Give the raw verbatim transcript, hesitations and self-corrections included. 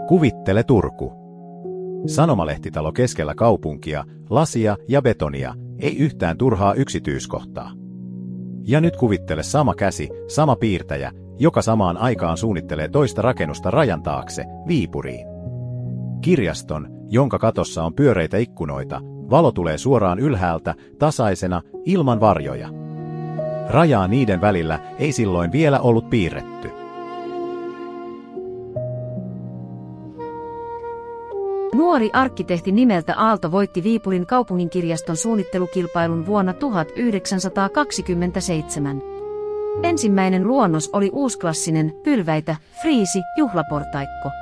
Kuvittele Turku. Sanomalehtitalo keskellä kaupunkia, lasia ja betonia, ei yhtään turhaa yksityiskohtaa. Ja nyt kuvittele sama käsi, sama piirtäjä, joka samaan aikaan suunnittelee toista rakennusta rajan taakse, Viipuriin. Kirjaston, jonka katossa on pyöreitä ikkunoita, valo tulee suoraan ylhäältä, tasaisena, ilman varjoja. Rajaa niiden välillä ei silloin vielä ollut piirretty. Nuori arkkitehti nimeltä Aalto voitti Viipurin kaupunginkirjaston suunnittelukilpailun vuonna tuhatyhdeksänsataakaksikymmentäseitsemän. Ensimmäinen luonnos oli uusklassinen, pylväitä, friisi, juhlaportaikko.